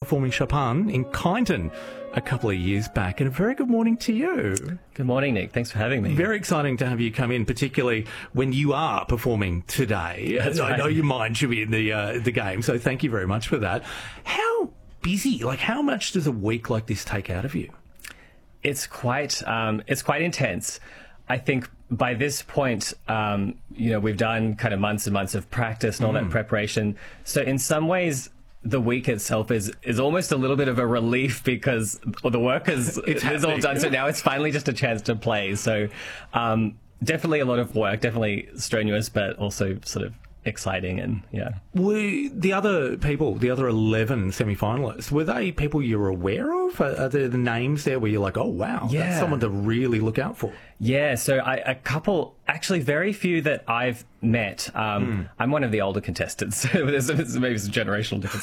performing Chopin in Kyneton a couple of years back. And a very good morning to you. Good morning, Nick. Thanks for having me. Very exciting to have you come in, particularly when you are performing today. That's right. I know your mind should be in the game, so thank you very much for that. How busy, how much does a week like this take out of you? It's quite intense. I think by this point, we've done kind of months and months of practice and all that preparation. So in some ways, the week itself is almost a little bit of a relief because the work is all done. So now it's finally just a chance to play. So definitely a lot of work, definitely strenuous, but also sort of exciting. And Were the other 11 semi-finalists, were they people you're aware of? Are there the names there where you're like, oh wow, that's someone to really look out for? Yeah, so a couple, actually very few that I've met. I'm one of the older contestants, so there's maybe some generational difference.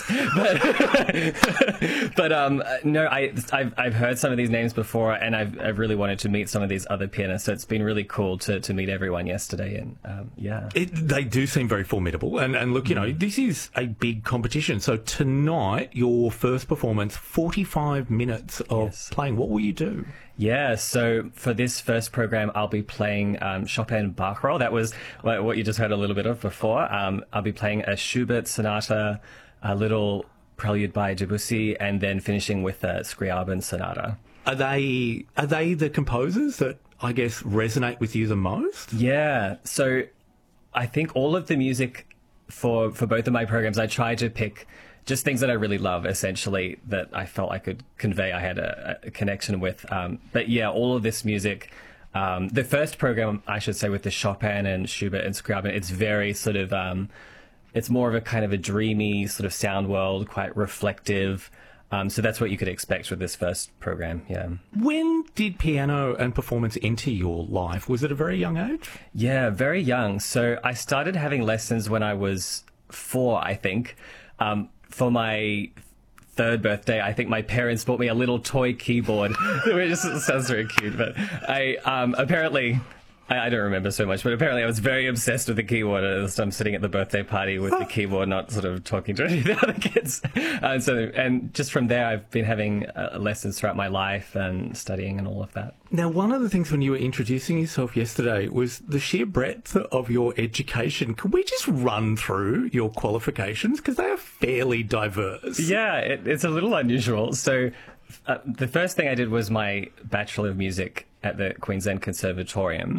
But no, I've heard some of these names before, and I've really wanted to meet some of these other pianists. So it's been really cool to meet everyone yesterday, and they do seem very formidable. And look, this is a big competition. So tonight, your first performance, 45 minutes of playing. What will you do? Yeah, so for this first program, I'll be playing Chopin Barcarolle. That was what you just heard a little bit of before. I'll be playing a Schubert sonata, a little prelude by Debussy, and then finishing with a Scriabin sonata. Are they the composers that I guess resonate with you the most? Yeah, so I think all of the music for both of my programs, I try to pick just things that I really love, essentially, that I felt I could convey I had a connection with. But yeah, all of this music, the first program, I should say, with the Chopin and Schubert and Scriabin, it's very sort of, it's more of a kind of a dreamy sort of sound world, quite reflective. So that's what you could expect with this first program, yeah. When did piano and performance enter your life? Was it a very young age? Yeah, very young. So I started having lessons when I was 4, I think. For my 3rd birthday, I think my parents bought me a little toy keyboard. It just sounds very cute, but apparently, I don't remember so much, but apparently I was very obsessed with the keyboard. I'm sitting at the birthday party with the keyboard, not sort of talking to any of the other kids. And just from there, I've been having lessons throughout my life and studying and all of that. Now, one of the things when you were introducing yourself yesterday was the sheer breadth of your education. Can we just run through your qualifications? Because they are fairly diverse. Yeah, it's a little unusual. So the first thing I did was my Bachelor of Music at the Queensland Conservatorium.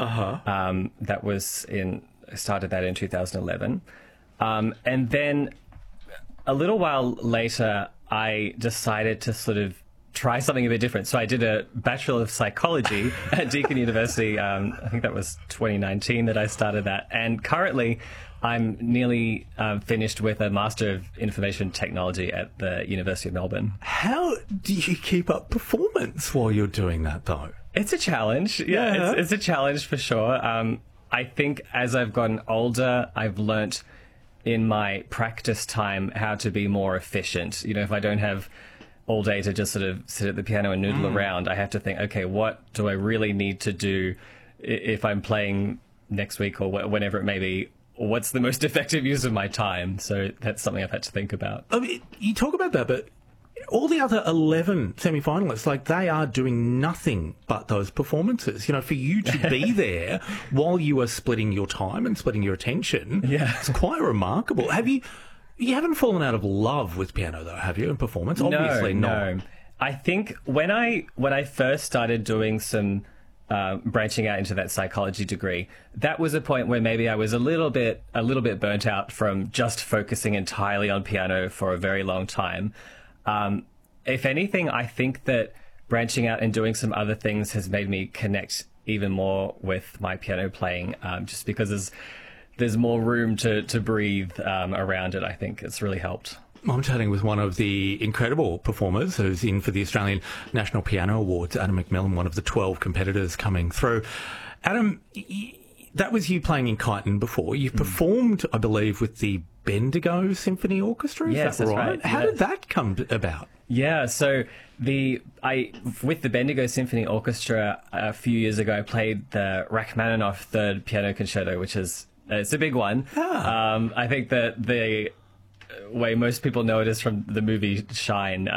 I started that in 2011. And then a little while later, I decided to sort of try something a bit different. So I did a Bachelor of Psychology at Deakin University. I think that was 2019 that I started that. And currently, I'm nearly finished with a Master of Information Technology at the University of Melbourne. How do you keep up performance while you're doing that, though? It's a challenge. Yeah, it's a challenge for sure. I think as I've gotten older, I've learnt in my practice time how to be more efficient. If I don't have all day to just sort of sit at the piano and noodle around, I have to think, okay, what do I really need to do if I'm playing next week or whenever it may be? What's the most effective use of my time? So that's something I've had to think about. I mean, you talk about that, but all the other 11 semi-finalists, they are doing nothing but those performances. For you to be there while you are splitting your time and splitting your attention, it's quite remarkable. You haven't fallen out of love with piano, though, have you, in performance? Obviously not. No. I think when I first started doing some branching out into that psychology degree, that was a point where maybe I was a little bit burnt out from just focusing entirely on piano for a very long time. If anything, I think that branching out and doing some other things has made me connect even more with my piano playing, just because there's more room to breathe around it. I think it's really helped. I'm chatting with one of the incredible performers who's in for the Australian National Piano Awards, Adam McMillan, one of the 12 competitors coming through. Adam, that was you playing in Kyneton before. You've performed, I believe, with the Bendigo Symphony Orchestra. Yes, that's right. How did that come about? Yeah, so with the Bendigo Symphony Orchestra a few years ago, I played the Rachmaninoff Third Piano Concerto, which is it's a big one. I think that the way most people know it is from the movie Shine.